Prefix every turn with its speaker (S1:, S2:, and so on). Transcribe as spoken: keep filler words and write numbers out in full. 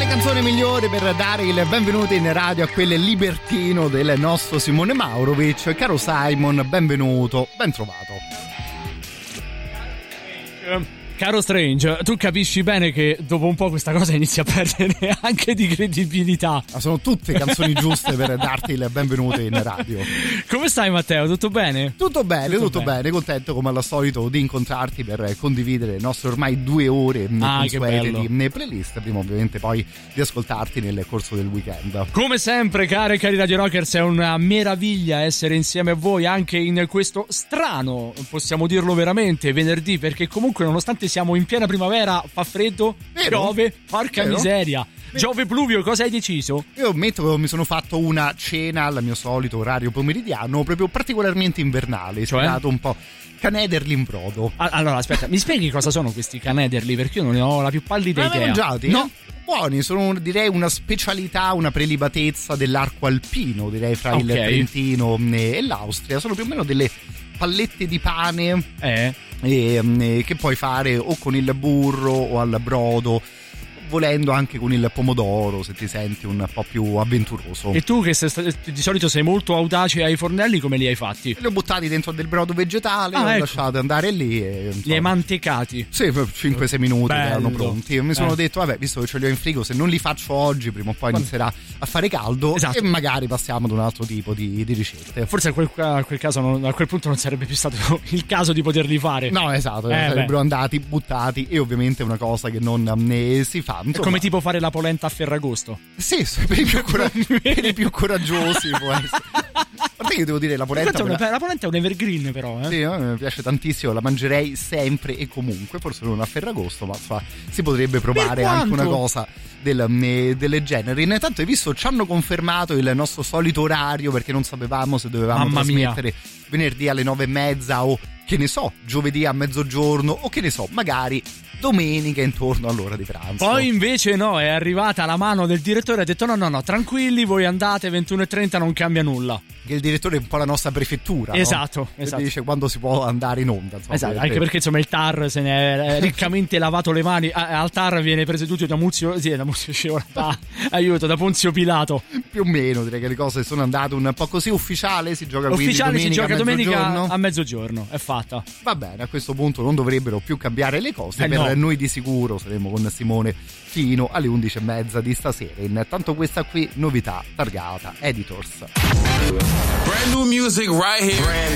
S1: Canzone migliore per dare il benvenuto in radio a quel libertino del nostro Simone Maurovic. Caro Simon, benvenuto, ben trovato.
S2: Caro Strange, tu capisci bene che dopo un po' questa cosa inizia a perdere anche di credibilità.
S1: Ma sono tutte canzoni giuste per darti il benvenuto in radio.
S2: Come stai, Matteo? Tutto bene?
S1: Tutto bene, tutto,
S2: tutto bene.
S1: bene. Contento come al solito di incontrarti per condividere le nostre ormai due ore
S2: ah,
S1: consuete di playlist. Prima ovviamente poi di ascoltarti nel corso del weekend.
S2: Come sempre, care e cari Radio Rockers, è una meraviglia essere insieme a voi anche in questo strano, possiamo dirlo veramente, venerdì, perché comunque nonostante siamo in piena primavera, fa freddo,
S1: Vero?
S2: piove, porca
S1: Vero?
S2: miseria. Giove pluvio, cosa hai deciso?
S1: Io ammetto che mi sono fatto una cena al mio solito orario pomeridiano, proprio particolarmente invernale,
S2: Cioè?
S1: ispirato un po' canederli in brodo.
S2: Allora, aspetta, mi spieghi cosa sono questi canederli? Perché io non ne ho la più pallida
S1: Ma li hai
S2: idea.
S1: mangiati?
S2: No.
S1: Buoni, sono direi una specialità, una prelibatezza dell'arco alpino, direi fra
S2: Ok.
S1: il Trentino e l'Austria. Sono più o meno delle pallette di pane
S2: Eh?
S1: e, e, che puoi fare o con il burro o al brodo, volendo anche con il pomodoro se ti senti un po' più avventuroso.
S2: E tu che sei sta- di solito sei molto audace ai fornelli, come li hai fatti?
S1: Li ho buttati dentro del brodo vegetale,
S2: Ah,
S1: li ho
S2: ecco.
S1: lasciati andare lì e, insomma,
S2: Li hai mantecati?
S1: sì, cinque sei minuti
S2: Bello.
S1: erano pronti. Mi sono
S2: Eh.
S1: detto, vabbè, visto che ce li ho in frigo, se non li faccio oggi, prima o poi
S2: Quando-
S1: inizierà a fare caldo,
S2: Esatto.
S1: e magari passiamo ad un altro tipo di, di ricette.
S2: Forse a quel, a quel caso non- a quel punto non sarebbe più stato il caso di poterli fare.
S1: No, esatto,
S2: Eh,
S1: sarebbero
S2: beh.
S1: andati buttati, e ovviamente è una cosa che non ne si fa.
S2: È
S1: Insomma,
S2: come tipo fare la polenta a Ferragosto.
S1: sì, sì, per i più, cora- per i più coraggiosi può essere. A parte che devo dire, la polenta
S2: Questa è
S1: me
S2: una-
S1: la-
S2: la polenta è un evergreen, però. Eh?
S1: sì, a me piace tantissimo, la mangerei sempre e comunque, forse non a Ferragosto, ma insomma, si potrebbe provare
S2: Per
S1: anche una
S2: quanto?
S1: cosa del, eh, del genere. Intanto hai visto, ci hanno confermato il nostro solito orario, perché non sapevamo se dovevamo
S2: Mamma mia.
S1: trasmettere venerdì alle nove e mezza o, che ne so, giovedì a mezzogiorno o, che ne so, magari domenica intorno all'ora di pranzo.
S2: Poi invece no, è arrivata la mano del direttore e ha detto no no no, tranquilli, voi andate, ventuno e trenta, non cambia nulla.
S1: Che il direttore è un po' la nostra prefettura, no?
S2: Esatto,
S1: Che
S2: esatto.
S1: dice quando si può andare in onda, insomma,
S2: Esatto,
S1: per-
S2: anche perché insomma il T A R se ne è riccamente lavato le mani. A- al T A R viene presieduto da Muzio, sì, da Muzio Scivola, da, aiuto, da Ponzio Pilato.
S1: più o meno direi che le cose sono andate un po' così. Ufficiale si gioca
S2: Ufficiale
S1: quindi
S2: si
S1: domenica
S2: gioca
S1: a
S2: domenica
S1: mezzogiorno?
S2: a mezzogiorno, è fatta.
S1: Va bene, a questo punto non dovrebbero più cambiare le cose.
S2: Eh,
S1: per
S2: no.
S1: noi di sicuro saremo con Simone fino alle undici e mezza di stasera. Intanto questa qui, novità targata Editors.
S3: Brand new music right here. Brand